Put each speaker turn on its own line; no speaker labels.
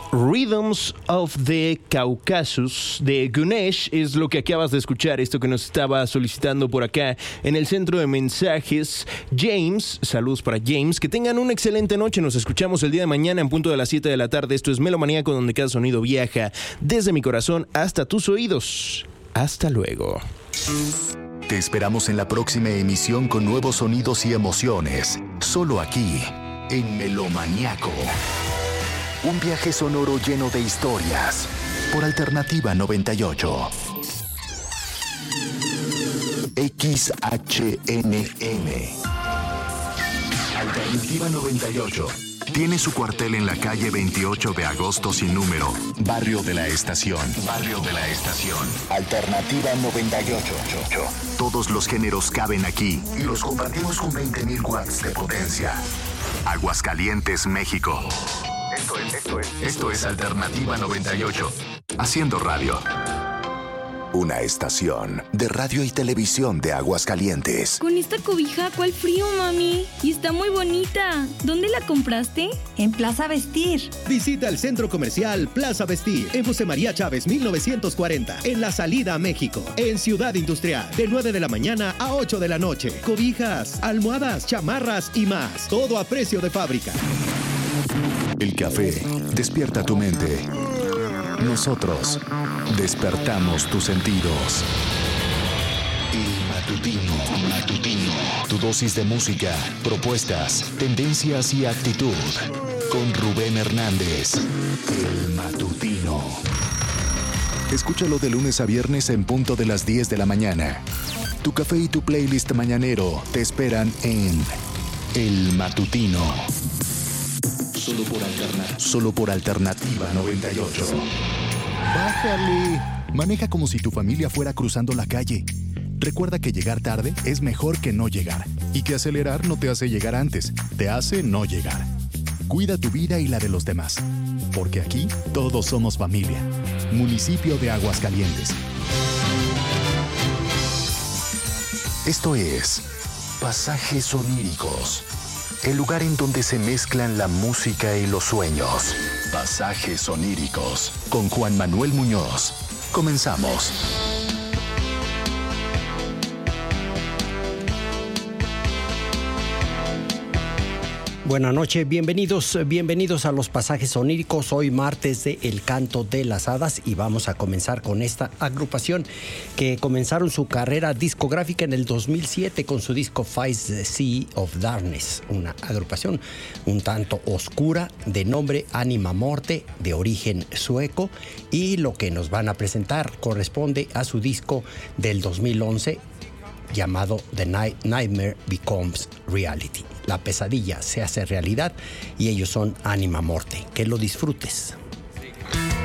Rhythms of the Caucasus de Ganesh es lo que acabas de escuchar, esto que nos estaba solicitando por acá en el centro de mensajes James. Saludos para James, que tengan una excelente noche. Nos escuchamos el día de mañana en punto de las 7 de la tarde. Esto es Melomaníaco, donde cada sonido viaja desde mi corazón hasta tus oídos. Hasta luego.
Te esperamos en la próxima emisión con nuevos sonidos y emociones, solo aquí en Melomaníaco. Un viaje sonoro lleno de historias por Alternativa 98. XHNM. Alternativa 98. Tiene su cuartel en la calle 28 de agosto sin número, Barrio de la Estación. Barrio de la Estación. Alternativa 98. Todos los géneros caben aquí y los compartimos con 20,000 watts de potencia. Aguascalientes, México. Esto es Alternativa 98. Haciendo radio. Una estación de radio y televisión de Aguascalientes.
Con esta cobija, ¿cuál frío, mami? Y está muy bonita. ¿Dónde la compraste?
En Plaza Vestir.
Visita el centro comercial Plaza Vestir en José María Chávez 1940, en la salida a México, en Ciudad Industrial, de 9 de la mañana a 8 de la noche. Cobijas, almohadas, chamarras y más. Todo a precio de fábrica.
El café despierta tu mente. Nosotros despertamos tus sentidos. El matutino. Tu dosis de música, propuestas, tendencias y actitud. Con Rubén Hernández. El matutino. Escúchalo de lunes a viernes en punto de las 10 de la mañana. Tu café y tu playlist mañanero te esperan en El Matutino. Solo por Alternativa 98. Bájale. Maneja como si tu familia fuera cruzando la calle. Recuerda que llegar tarde es mejor que no llegar. Y que acelerar no te hace llegar antes, te hace no llegar. Cuida tu vida y la de los demás. Porque aquí todos somos familia. Municipio de Aguascalientes. Esto es Pasajes Oníricos. El lugar en donde se mezclan la música y los sueños. Pasajes Oníricos. Con Juan Manuel Muñoz. Comenzamos.
Buenas noches, bienvenidos a los Pasajes Oníricos. Hoy martes de El Canto de las Hadas y vamos a comenzar con esta agrupación que comenzaron su carrera discográfica en el 2007 con su disco Fight the Sea of Darkness, una agrupación un tanto oscura de nombre Anima Morte, de origen sueco, y lo que nos van a presentar corresponde a su disco del 2011 llamado The Nightmare Becomes Reality. La pesadilla se hace realidad y ellos son Anima Morte. Que lo disfrutes.